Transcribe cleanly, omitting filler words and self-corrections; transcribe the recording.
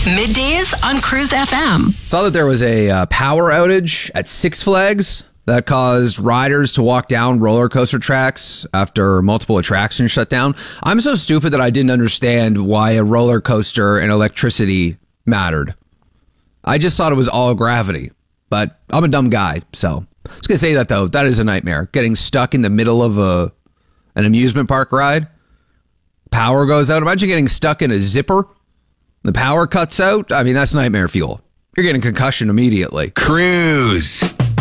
Middays on Cruise FM. Saw that there was a power outage at Six Flags that caused riders to walk down roller coaster tracks after multiple attractions shut down. I'm so stupid that I didn't understand why a roller coaster and electricity mattered. I just thought it was all gravity, but I'm a dumb guy, so I was going to say that, though. That is a nightmare. Getting stuck in the middle of an amusement park ride. Power goes out. Imagine getting stuck in a zipper. The power cuts out. I mean, that's nightmare fuel. You're getting concussion immediately. Cruise.